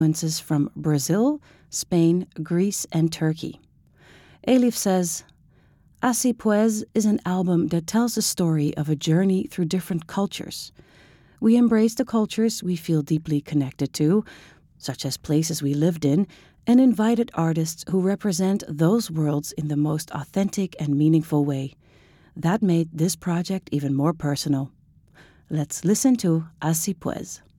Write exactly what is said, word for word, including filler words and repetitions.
influences from Brazil, Spain, Greece, and Turkey. Elif says, Así Pues is an album that tells the story of a journey through different cultures. We embrace the cultures we feel deeply connected to, such as places we lived in, and invited artists who represent those worlds in the most authentic and meaningful way. That made this project even more personal. Let's listen to Así Pues.